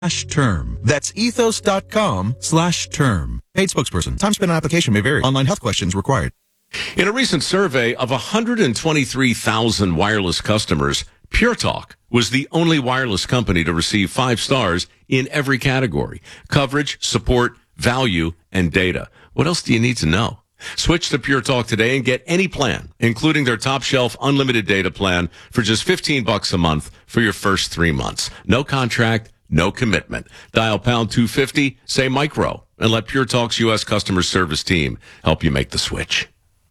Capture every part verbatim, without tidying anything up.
term. That's ethos.com slash term. Paid spokesperson. Time spent on application may vary. Online health questions required. In a recent survey of one hundred twenty-three thousand wireless customers, Pure Talk was the only wireless company to receive five stars in every category: coverage, support, value, and data. What else do you need to know? Switch to Pure Talk today and get any plan, including their top shelf unlimited data plan, for just fifteen bucks a month for your first three months. No contract, no commitment. Dial pound two fifty, say micro, and let Pure Talk's U S customer service team help you make the switch.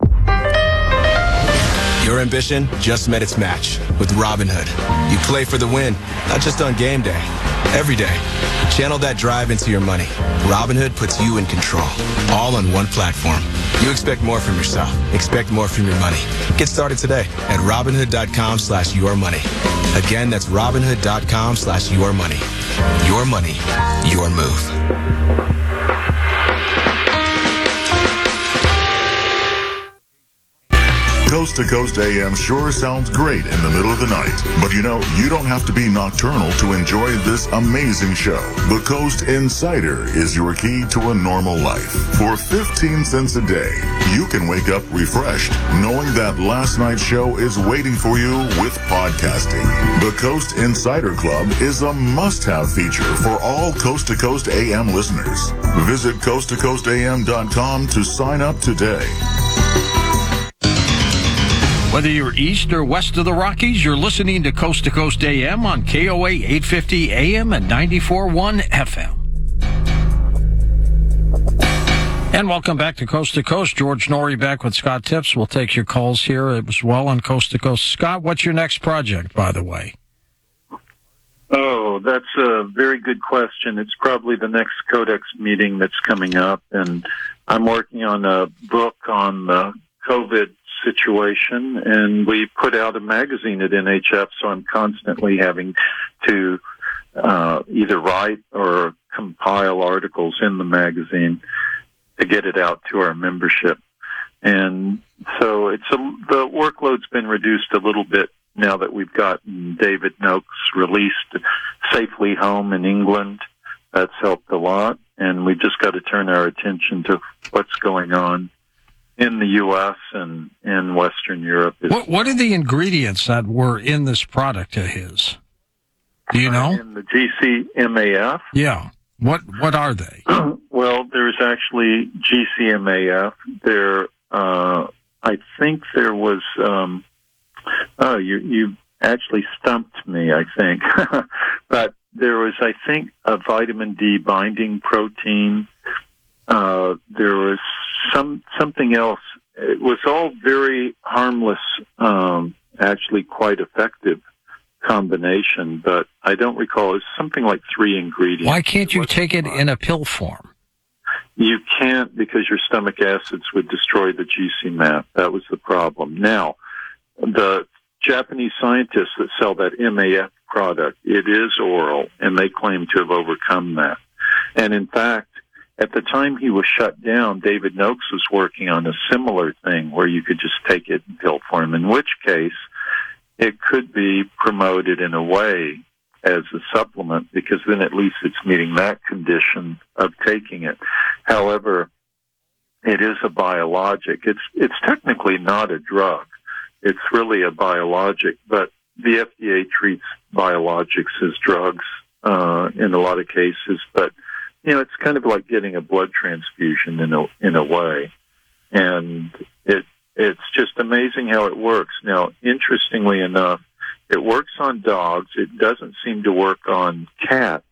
Your ambition just met its match with Robinhood. You play for the win, not just on game day, every day. Channel that drive into your money. Robinhood puts you in control, all on one platform. You expect more from yourself. Expect more from your money. Get started today at Robinhood.com slash your money. Again, that's Robinhood.com slash your money. Your money, your move. Coast to Coast A M sure sounds great in the middle of the night. But you know, you don't have to be nocturnal to enjoy this amazing show. The Coast Insider is your key to a normal life. For fifteen cents a day, you can wake up refreshed, knowing that last night's show is waiting for you with podcasting. The Coast Insider Club is a must-have feature for all Coast to Coast A M listeners. Visit coast to coast a m dot com to sign up today. Whether you're east or west of the Rockies, you're listening to Coast to Coast A M on K O A eight fifty A M and ninety-four point one F M. And welcome back to Coast to Coast. George Norrie back with Scott Tips. We'll take your calls here as well on Coast to Coast. Scott, what's your next project, by the way? Oh, that's a very good question. It's probably the next Codex meeting that's coming up, and I'm working on a book on the COVID situation, and we put out a magazine at N H F, so I'm constantly having to uh, either write or compile articles in the magazine to get it out to our membership. And so it's a, the workload's been reduced a little bit now that we've gotten David Noakes released safely home in England. That's helped a lot, and we've just got to turn our attention to what's going on in the U S and in Western Europe. What, what are the ingredients that were in this product of his? Do you know? In the G C M A F? Yeah. What What are they? Well, there's actually G C M A F. There, uh, I think there was, um, oh, you, you actually stumped me, I think. But there was, I think, a vitamin D binding protein. Uh, there was some something else. It was all very harmless, um, actually quite effective combination, but I don't recall. It's something like three ingredients. Why can't you take it in a pill form? You can't, because your stomach acids would destroy the G C M A F. That was the problem. Now, the Japanese scientists that sell that M A F product, it is oral, and they claim to have overcome that. And in fact, at the time he was shut down, David Noakes was working on a similar thing where you could just take it in pill form, in which case it could be promoted in a way as a supplement, because then at least it's meeting that condition of taking it. However, it is a biologic. It's it's technically not a drug. It's really a biologic, but the F D A treats biologics as drugs uh, in a lot of cases, but you know, it's kind of like getting a blood transfusion in a in a way, and it it's just amazing how it works. Now, interestingly enough, it works on dogs. It doesn't seem to work on cats,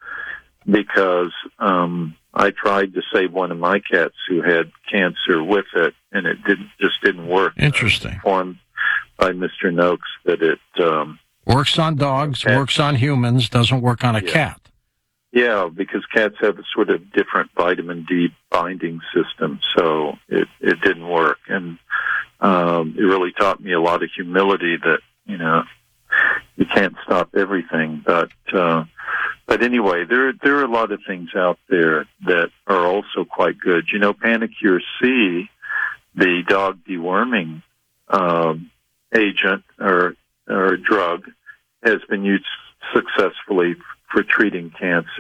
because um, I tried to save one of my cats who had cancer with it, and it didn't just didn't work. Interesting. Informed by Mister Noakes that it um, works on dogs, cat. works on humans, doesn't work on a yeah. cat. Yeah, because cats have a sort of different vitamin D binding system, so it, it didn't work. And um, it really taught me a lot of humility that, you know, you can't stop everything. But uh, but anyway, there there are a lot of things out there that are also quite good. You know, Panacure C, the dog deworming um, agent or or drug, has been used successfully for treating cancer.